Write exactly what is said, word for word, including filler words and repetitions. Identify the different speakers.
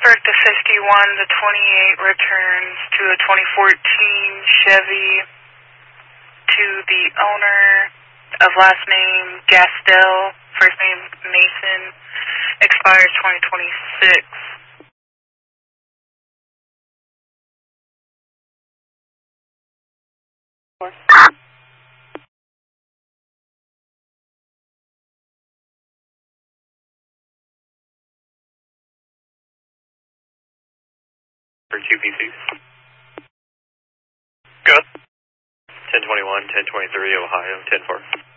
Speaker 1: Pittsburgh to fifty-one, the twenty-eight returns to a twenty fourteen Chevy to the owner of last name Gastel, first name Mason, expires twenty twenty-six.
Speaker 2: For Q P Cs. Go. ten twenty-one, ten twenty-three, Ohio, ten four.